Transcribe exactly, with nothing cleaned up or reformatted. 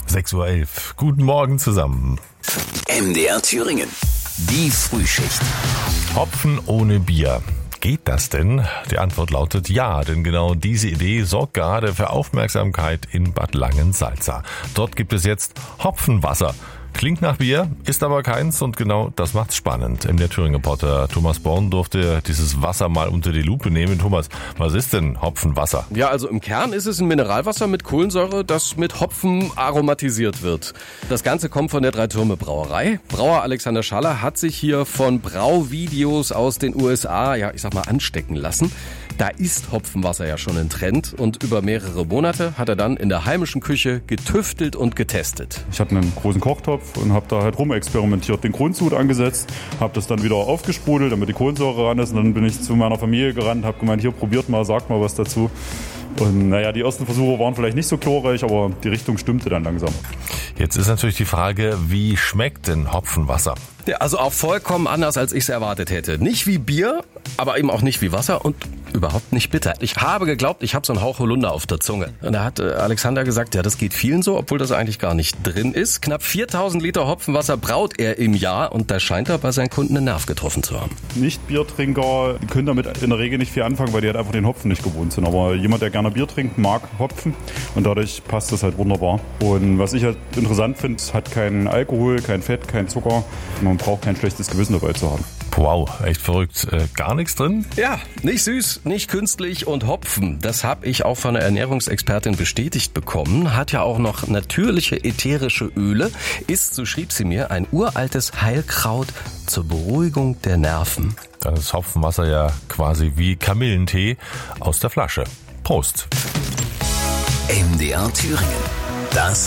sechs Uhr elf. Guten Morgen zusammen. M D R Thüringen. Die Frühschicht. Hopfen ohne Bier. Geht das denn? Die Antwort lautet ja, denn genau diese Idee sorgt gerade für Aufmerksamkeit in Bad Langensalza. Dort gibt es jetzt Hopfenwasser. Klingt nach Bier, ist aber keins und genau das macht's spannend. M D R Thüringen-Reporter Thomas Born durfte dieses Wasser mal unter die Lupe nehmen. Thomas, was ist denn Hopfenwasser? Ja, also im Kern ist es ein Mineralwasser mit Kohlensäure, das mit Hopfen aromatisiert wird. Das Ganze kommt von der Drei-Türme-Brauerei. Brauer Alexander Schaller hat sich hier von Brauvideos aus den U S A, ja, ich sag mal, anstecken lassen. Da ist Hopfenwasser ja schon ein Trend und über mehrere Monate hat er dann in der heimischen Küche getüftelt und getestet. Ich hatte einen großen Kochtopf und habe da halt rumexperimentiert, den Grundsud angesetzt, habe das dann wieder aufgesprudelt, damit die Kohlensäure ran ist. Und dann bin ich zu meiner Familie gerannt, habe gemeint, hier, probiert mal, sagt mal was dazu. Und naja, die ersten Versuche waren vielleicht nicht so glorreich, aber die Richtung stimmte dann langsam. Jetzt ist natürlich die Frage, wie schmeckt denn Hopfenwasser? Ja, also auch vollkommen anders, als ich es erwartet hätte. Nicht wie Bier, aber eben auch nicht wie Wasser und überhaupt nicht bitter. Ich habe geglaubt, ich habe so einen Hauch Holunder auf der Zunge. Und da hat Alexander gesagt, ja, das geht vielen so, obwohl das eigentlich gar nicht drin ist. Knapp viertausend Liter Hopfenwasser braut er im Jahr und da scheint er bei seinen Kunden einen Nerv getroffen zu haben. Nicht-Biertrinker können damit in der Regel nicht viel anfangen, weil die halt einfach den Hopfen nicht gewohnt sind. Aber jemand, der gerne Bier trinkt, mag Hopfen und dadurch passt das halt wunderbar. Und was ich halt interessant finde, es hat keinen Alkohol, kein Fett, kein Zucker. Man braucht kein schlechtes Gewissen dabei zu haben. Wow, echt verrückt. Äh, gar nichts drin? Ja, nicht süß, nicht künstlich und Hopfen. Das habe ich auch von einer Ernährungsexpertin bestätigt bekommen. Hat ja auch noch natürliche ätherische Öle. Ist, so schrieb sie mir, ein uraltes Heilkraut zur Beruhigung der Nerven. Dann ist Hopfenwasser ja quasi wie Kamillentee aus der Flasche. Prost. M D R Thüringen. Das